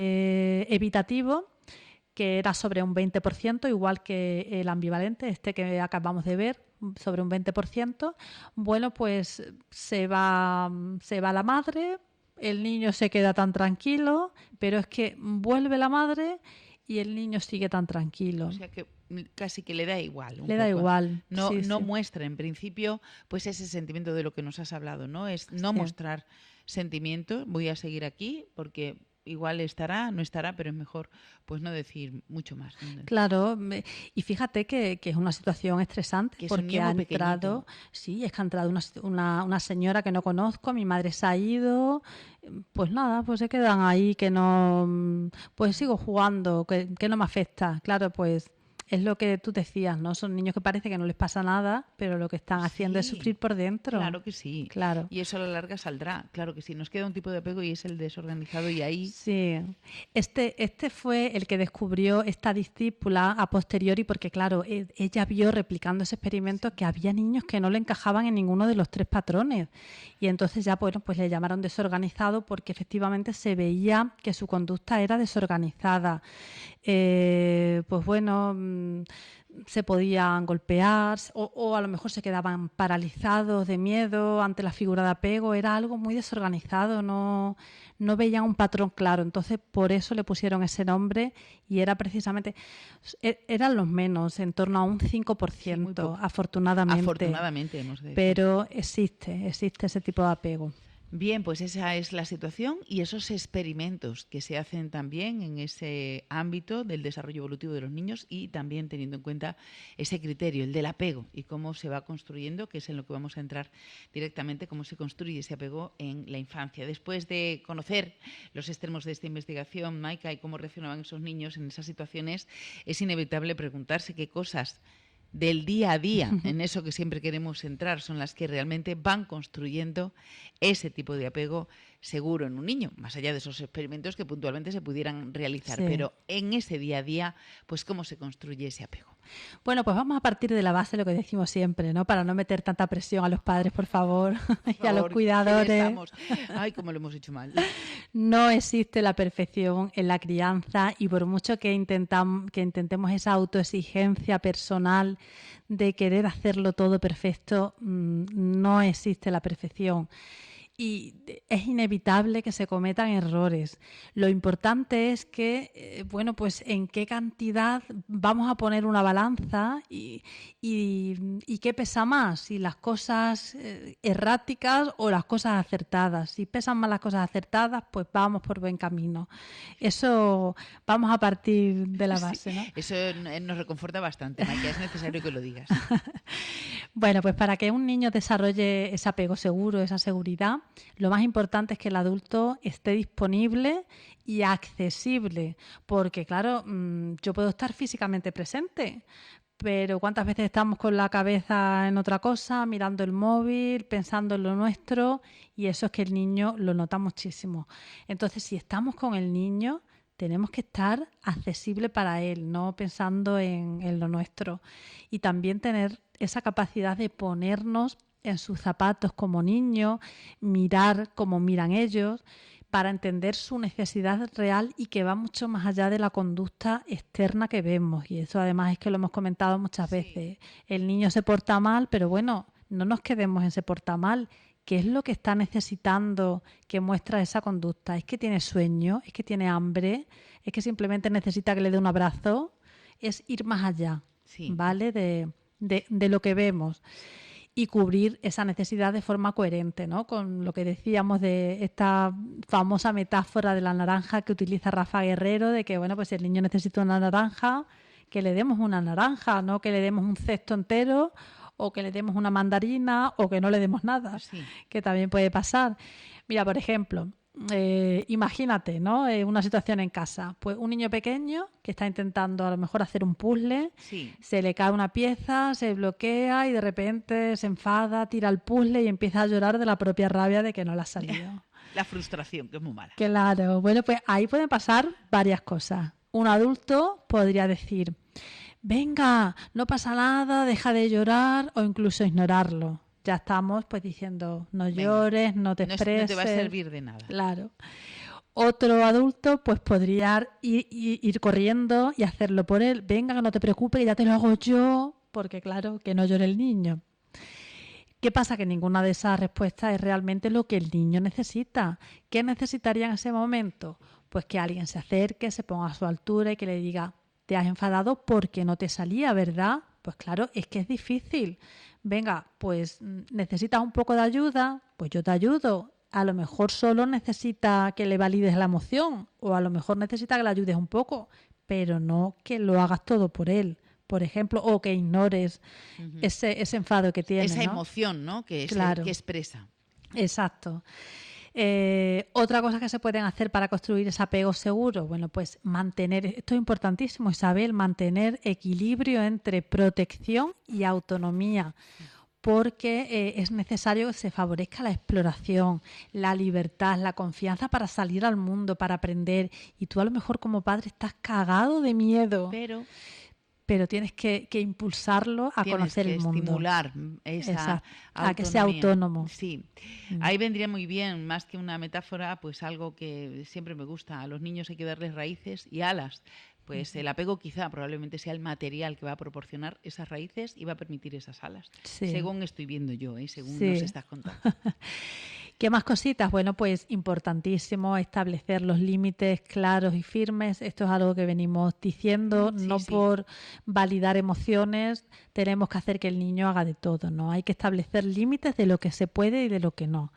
evitativo, que era sobre un 20%, igual que el ambivalente, este que acabamos de ver, sobre un 20%. Bueno, pues se va la madre, el niño se queda tan tranquilo, pero es que vuelve la madre y el niño sigue tan tranquilo. O sea que casi que le da igual. Le da igual. No, sí, no sí. muestra en principio pues ese sentimiento de lo que nos has hablado, ¿no? Es no Sí. mostrar sentimiento, voy a seguir aquí porque igual estará, no estará, pero es mejor pues no decir mucho más. Claro, y fíjate que es una situación estresante Que es un porque niño ha muy entrado, pequeñito. sí, es que ha entrado una señora que no conozco, mi madre se ha ido, pues nada, pues se quedan ahí que no, pues sigo jugando, que no me afecta, claro, pues es lo que tú decías, ¿no? Son niños que parece que no les pasa nada, pero lo que están haciendo es Sí, sufrir por dentro. claro que sí. Claro. Y eso a la larga saldrá. Claro que sí. Nos queda un tipo de apego y es el desorganizado y ahí... Sí, este fue el que descubrió esta discípula a posteriori porque, claro, ella vio replicando ese experimento que había niños que no le encajaban en ninguno de los tres patrones y entonces ya, bueno, pues le llamaron desorganizado porque efectivamente se veía que su conducta era desorganizada. Pues bueno, se podían golpear o a lo mejor se quedaban paralizados de miedo ante la figura de apego. Era algo muy desorganizado, no veían un patrón claro. Entonces, por eso le pusieron ese nombre y era precisamente, eran los menos, en torno a un 5%, afortunadamente. Afortunadamente, hemos de decir. Pero existe ese tipo de apego. Bien, pues esa es la situación y esos experimentos que se hacen también en ese ámbito del desarrollo evolutivo de los niños y también teniendo en cuenta ese criterio, el del apego y cómo se va construyendo, que es en lo que vamos a entrar directamente, cómo se construye ese apego en la infancia. Después de conocer los extremos de esta investigación, Maika, y cómo reaccionaban esos niños en esas situaciones, es inevitable preguntarse qué cosas del día a día, en eso que siempre queremos entrar, son las que realmente van construyendo ese tipo de apego seguro en un niño, más allá de esos experimentos que puntualmente se pudieran realizar, Sí. pero en ese día a día, pues cómo se construye ese apego. Bueno, pues vamos a partir de la base, lo que decimos siempre, ¿no? Para no meter tanta presión a los padres, por favor, y a los cuidadores. Ay, cómo lo hemos hecho mal. No existe la perfección en la crianza y por mucho que intentemos esa autoexigencia personal de querer hacerlo todo perfecto, no existe la perfección. Y es inevitable que se cometan errores. Lo importante es que, bueno, pues en qué cantidad vamos a poner una balanza y qué pesa más, si las cosas erráticas o las cosas acertadas. Si pesan más las cosas acertadas, pues vamos por buen camino. Eso vamos a partir de la base, ¿no? Eso nos reconforta bastante, Maika, es necesario que lo digas. Bueno, pues para que un niño desarrolle ese apego seguro, esa seguridad, lo más importante es que el adulto esté disponible y accesible, porque claro, yo puedo estar físicamente presente, pero ¿cuántas veces estamos con la cabeza en otra cosa, mirando el móvil, pensando en lo nuestro? Y eso es que el niño lo nota muchísimo. Entonces, si estamos con el niño, tenemos que estar accesible para él, no pensando en lo nuestro. Y también tener esa capacidad de ponernos en sus zapatos como niño, mirar como miran ellos, para entender su necesidad real y que va mucho más allá de la conducta externa que vemos. Y eso además es que lo hemos comentado muchas veces. El niño se porta mal, pero bueno, no nos quedemos en se porta mal. ¿Qué es lo que está necesitando que muestra esa conducta? ¿Es que tiene sueño? ¿Es que tiene hambre? ¿Es que simplemente necesita que le dé un abrazo? Es ir más allá, ¿vale? De lo que vemos y cubrir esa necesidad de forma coherente, ¿no? Con lo que decíamos de esta famosa metáfora de la naranja que utiliza Rafa Guerrero, de que, bueno, pues si el niño necesita una naranja, que le demos una naranja, no que le demos un cesto entero o que le demos una mandarina o que no le demos nada, que también puede pasar. Mira, por ejemplo, imagínate, ¿no? Una situación en casa, pues un niño pequeño que está intentando a lo mejor hacer un puzzle, se le cae una pieza, se bloquea y de repente se enfada, tira el puzzle y empieza a llorar de la propia rabia de que no le ha salido. La frustración, que es muy mala. Claro, bueno, pues ahí pueden pasar varias cosas. Un adulto podría decir, venga, no pasa nada, deja de llorar o incluso ignorarlo. Ya estamos pues diciendo, no llores, no te expreses. No te va a servir de nada. Claro. Otro adulto pues podría ir corriendo y hacerlo por él. Venga, que no te preocupes, que ya te lo hago yo, porque claro, que no llore el niño. ¿Qué pasa? Que ninguna de esas respuestas es realmente lo que el niño necesita. ¿Qué necesitaría en ese momento? Pues que alguien se acerque, se ponga a su altura y que le diga, te has enfadado porque no te salía, ¿verdad? Pues claro, es que es difícil. Venga, pues necesitas un poco de ayuda, pues yo te ayudo. A lo mejor solo necesita que le valides la emoción o a lo mejor necesita que le ayudes un poco, pero no que lo hagas todo por él, por ejemplo, o que ignores ese enfado que tiene, esa ¿no? emoción, ¿no? Que Claro. que expresa. Exacto. Otra cosa que se pueden hacer para construir ese apego seguro, bueno, pues mantener, esto es importantísimo, Isabel, mantener equilibrio entre protección y autonomía, porque es necesario que se favorezca la exploración, la libertad, la confianza para salir al mundo, para aprender. Y tú a lo mejor como padre estás cagado de miedo, pero tienes que impulsarlo a conocer el mundo. Estimular esa a que sea autónomo. Sí, ahí vendría muy bien, más que una metáfora, pues algo que siempre me gusta. A los niños hay que darles raíces y alas. Pues el apego quizá probablemente sea el material que va a proporcionar esas raíces y va a permitir esas alas. Sí. Según estoy viendo yo, según nos estás contando. ¿Qué más cositas? Bueno, pues importantísimo establecer los límites claros y firmes. Esto es algo que venimos diciendo, por validar emociones tenemos que hacer que el niño haga de todo, ¿no? Hay que establecer límites de lo que se puede y de lo que no.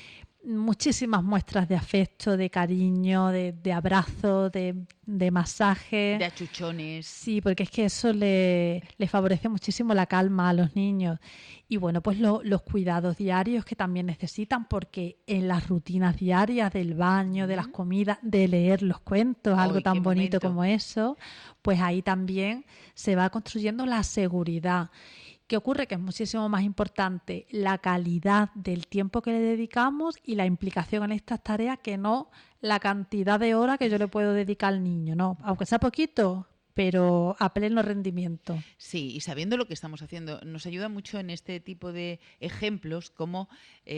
Muchísimas muestras de afecto, de cariño, de abrazo, de masaje. De achuchones. Sí, porque es que eso le favorece muchísimo la calma a los niños. Y bueno, pues los cuidados diarios que también necesitan, porque en las rutinas diarias del baño, de las comidas, de leer los cuentos, algo tan bonito como eso, pues ahí también se va construyendo la seguridad. ¿Qué ocurre? Que es muchísimo más importante la calidad del tiempo que le dedicamos y la implicación en estas tareas que no la cantidad de horas que yo le puedo dedicar al niño, ¿no? Aunque sea poquito, pero a pleno rendimiento. Sí, y sabiendo lo que estamos haciendo, nos ayuda mucho en este tipo de ejemplos cómo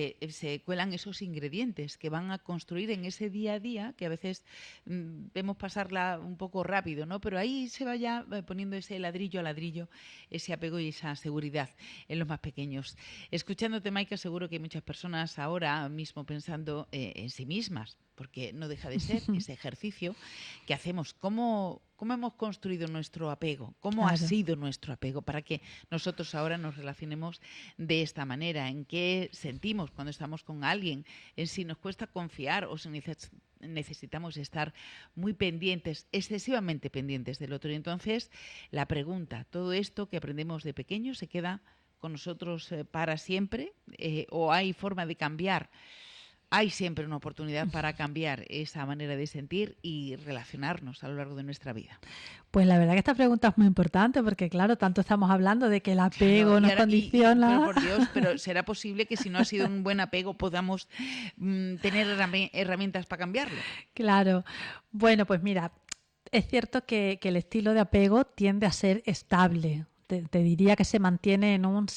se cuelan esos ingredientes que van a construir en ese día a día, que a veces vemos pasarla un poco rápido, ¿no? Pero ahí se vaya poniendo ese ladrillo a ladrillo, ese apego y esa seguridad en los más pequeños. Escuchándote, Maika, seguro que hay muchas personas ahora mismo pensando en sí mismas, porque no deja de ser ese ejercicio que hacemos. ¿Cómo hemos construido nuestro apego? ¿Cómo ha sido nuestro apego para que nosotros ahora nos relacionemos de esta manera? ¿En qué sentimos cuando estamos con alguien? ¿En si nos cuesta confiar o si necesitamos estar muy pendientes, excesivamente pendientes del otro? Y entonces, la pregunta, ¿todo esto que aprendemos de pequeños se queda con nosotros para siempre? ¿O hay forma de cambiar? Hay siempre una oportunidad para cambiar esa manera de sentir y relacionarnos a lo largo de nuestra vida. Pues la verdad que esta pregunta es muy importante porque, claro, tanto estamos hablando de que el apego nos condiciona. Pero por Dios, pero ¿será posible que si no ha sido un buen apego podamos tener herramientas para cambiarlo? Claro. Bueno, pues mira, es cierto que el estilo de apego tiende a ser estable. Te diría que se mantiene en un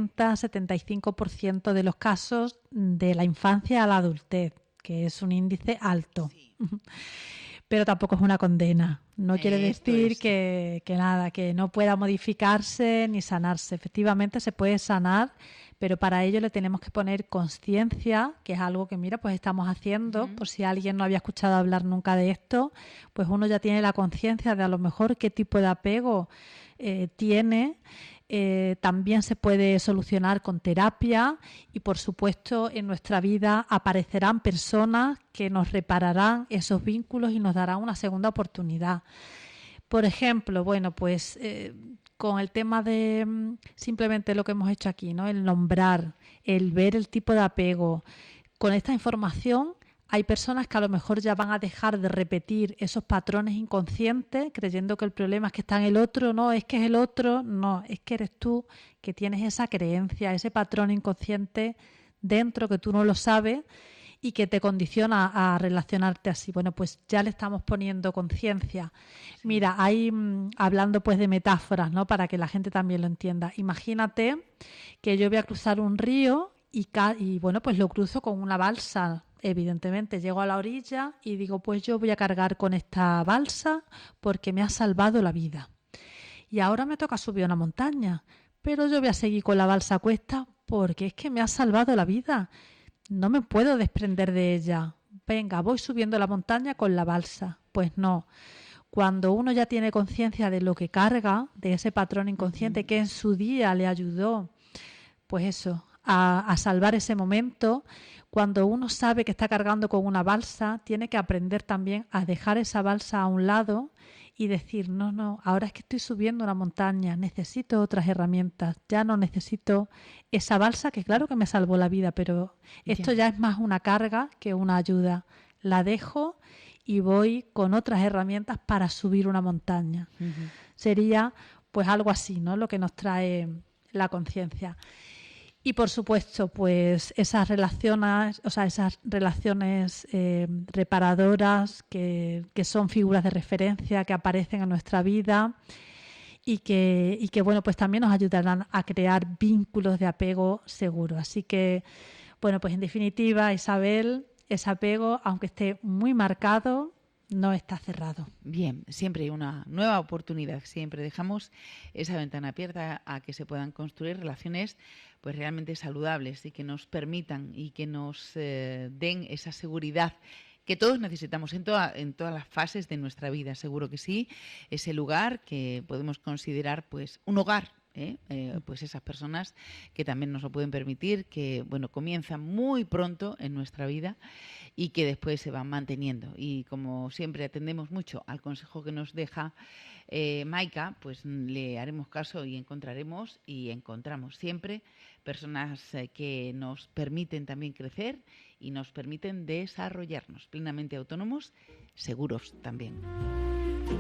70-75% de los casos de la infancia a la adultez, que es un índice alto. Sí. Pero tampoco es una condena. No quiere decir que nada, que no pueda modificarse ni sanarse. Efectivamente se puede sanar, pero para ello le tenemos que poner conciencia, que es algo que, mira, pues estamos haciendo. Por si alguien no había escuchado hablar nunca de esto, pues uno ya tiene la conciencia de a lo mejor qué tipo de apego tiene. También se puede solucionar con terapia y, por supuesto, en nuestra vida aparecerán personas que nos repararán esos vínculos y nos darán una segunda oportunidad. Por ejemplo, bueno, pues con el tema de simplemente lo que hemos hecho aquí, ¿no? El nombrar, el ver el tipo de apego. Con esta información hay personas que a lo mejor ya van a dejar de repetir esos patrones inconscientes creyendo que el problema es que está en el otro, no, es que es el otro, no, es que eres tú que tienes esa creencia, ese patrón inconsciente dentro que tú no lo sabes y que te condiciona a relacionarte así. Bueno, pues ya le estamos poniendo conciencia. Sí. Mira, hay, hablando pues de metáforas, ¿no? Para que la gente también lo entienda. Imagínate que yo voy a cruzar un río y bueno, pues lo cruzo con una balsa. evidentemente llego a la orilla y digo, pues yo voy a cargar con esta balsa porque me ha salvado la vida. Y ahora me toca subir una montaña, pero yo voy a seguir con la balsa a cuesta porque es que me ha salvado la vida. No me puedo desprender de ella. Venga, voy subiendo la montaña con la balsa. Pues no. Cuando uno ya tiene conciencia de lo que carga, de ese patrón inconsciente que en su día le ayudó, pues eso, a salvar ese momento, cuando uno sabe que está cargando con una balsa, tiene que aprender también a dejar esa balsa a un lado y decir, no, no, ahora es que estoy subiendo una montaña, necesito otras herramientas, ya no necesito esa balsa que claro que me salvó la vida, pero esto ya es más una carga que una ayuda. La dejo y voy con otras herramientas para subir una montaña. Sería pues algo así, ¿no? Lo que nos trae la conciencia. Y por supuesto, pues esas relaciones, reparadoras que son figuras de referencia que aparecen en nuestra vida y que bueno, pues también nos ayudarán a crear vínculos de apego seguros. Así que, bueno, pues en definitiva, Isabel, ese apego, aunque esté muy marcado, no está cerrado. Bien, siempre hay una nueva oportunidad, siempre dejamos esa ventana abierta a que se puedan construir relaciones pues realmente saludables y que nos permitan y que nos den esa seguridad que todos necesitamos en todas las fases de nuestra vida, seguro que sí, ese lugar que podemos considerar pues un hogar. Pues esas personas que también nos lo pueden permitir, que bueno, comienzan muy pronto en nuestra vida y que después se van manteniendo. Y como siempre atendemos mucho al consejo que nos deja Maika, pues le haremos caso y encontraremos y encontramos siempre personas que nos permiten también crecer y nos permiten desarrollarnos plenamente autónomos, seguros también.